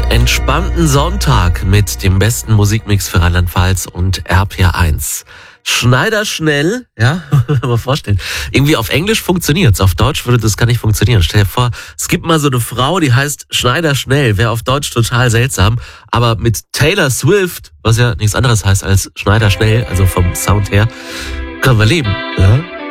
entspannten Sonntag mit dem besten Musikmix für Rheinland-Pfalz und RPR1. Schneider schnell, ja, mal vorstellen. Irgendwie auf Englisch funktioniert's, auf Deutsch würde das gar nicht funktionieren. Stell dir vor, es gibt mal so eine Frau, die heißt Schneider schnell, wäre auf Deutsch total seltsam, aber mit Taylor Swift, was ja nichts anderes heißt als Schneider schnell, also vom Sound her, können wir leben, ja?